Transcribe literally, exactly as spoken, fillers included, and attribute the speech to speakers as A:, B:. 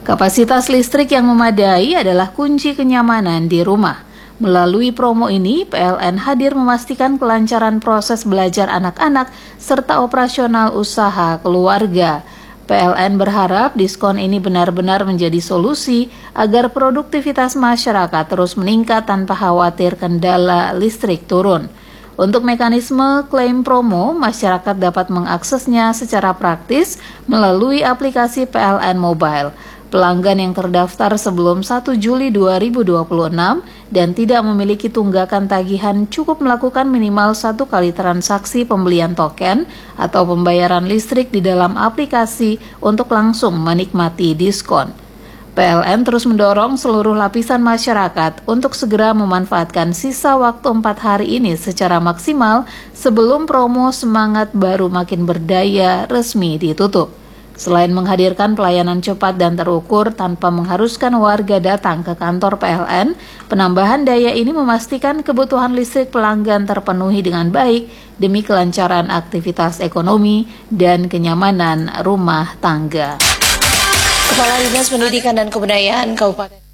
A: Kapasitas listrik yang memadai adalah kunci kenyamanan di rumah. Melalui promo ini, P L N hadir memastikan kelancaran proses belajar anak-anak serta operasional usaha keluarga. P L N berharap diskon ini benar-benar menjadi solusi agar produktivitas masyarakat terus meningkat tanpa khawatir kendala listrik turun. Untuk mekanisme klaim promo, masyarakat dapat mengaksesnya secara praktis melalui aplikasi P L N Mobile. Pelanggan yang terdaftar sebelum satu Juli dua ribu dua puluh enam dan tidak memiliki tunggakan tagihan cukup melakukan minimal satu kali transaksi pembelian token atau pembayaran listrik di dalam aplikasi untuk langsung menikmati diskon. P L N terus mendorong seluruh lapisan masyarakat untuk segera memanfaatkan sisa waktu empat hari ini secara maksimal sebelum promo Semangat Baru Makin Berdaya resmi ditutup. Selain menghadirkan pelayanan cepat dan terukur tanpa mengharuskan warga datang ke kantor P L N, penambahan daya ini memastikan kebutuhan listrik pelanggan terpenuhi dengan baik demi kelancaran aktivitas ekonomi dan kenyamanan rumah tangga.
B: Kepala Dinas Pendidikan dan Kebudayaan Kabupaten